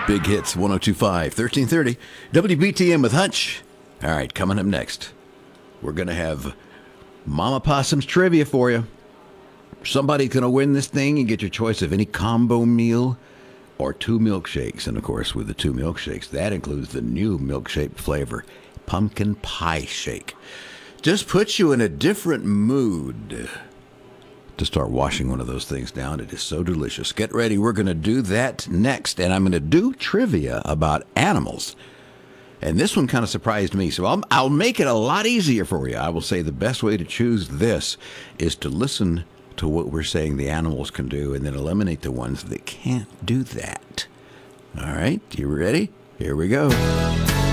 Big Hits 1025, 1330. WBTM with Hutch. All right, coming up next, we're going to have Mama Possum's trivia for you. Somebody's going to win this thing and get your choice of any combo meal or 2 milkshakes. And, of course, with the 2 milkshakes, that includes the new milkshake flavor, pumpkin pie shake. Just puts you in a different mood to start washing one of those things down. It is so delicious. Get ready. We're going to do that next. And I'm going to do trivia about animals. And this one kind of surprised me. So I'll make it a lot easier for you. I will say the best way to choose this is to listen to what we're saying the animals can do and then eliminate the ones that can't do that. All right. You ready? Here we go.